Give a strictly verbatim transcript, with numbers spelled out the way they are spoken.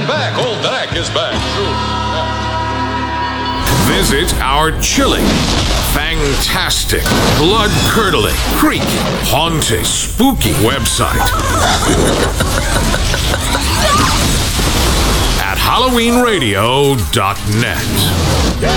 back. Old Dak is back. Visit our chilling, fantastic, blood-curdling, creepy, haunting, spooky website at halloween radio dot net.